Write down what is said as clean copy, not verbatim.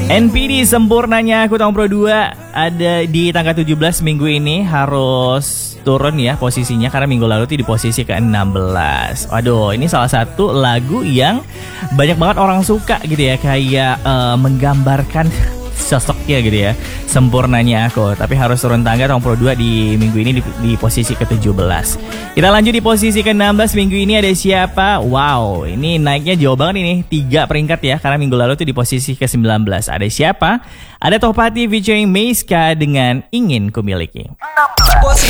NPD sempurnanya Aku Tahun Pro 2 ada di tanggal 17 minggu ini harus turun ya posisinya karena minggu lalu tuh di posisi ke-16. Waduh, ini salah satu lagu yang banyak banget orang suka gitu ya, kayak menggambarkan sosoknya gitu ya, sempurnanya aku. Tapi harus turun tangga Tahun Pro 2 di minggu ini di posisi ke-17. Kita lanjut di posisi ke-16 minggu ini ada siapa? Wow, ini naiknya jauh banget ini, 3 peringkat ya, karena minggu lalu tuh di posisi ke-19. Ada siapa? Ada Tohpati featuring Meiska dengan Ingin Kumiliki. 16.